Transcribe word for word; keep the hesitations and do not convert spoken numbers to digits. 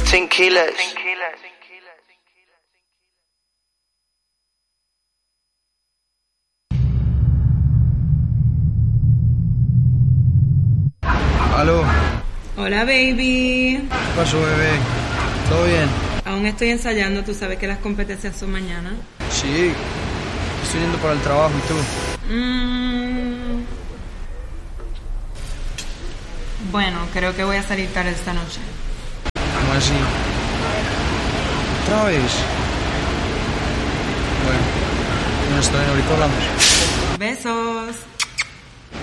Ten kilos. Aló. Hola, baby. ¿Qué pasó, bebé? ¿Todo bien? Aún estoy ensayando, tú sabes que las competencias son mañana. Sí, estoy yendo para el trabajo, ¿y tú? Mm. Bueno, creo que voy a salir tarde esta noche. ¿Cómo así? ¿Otra vez? Bueno, no está bien, ahorita hablamos. Besos.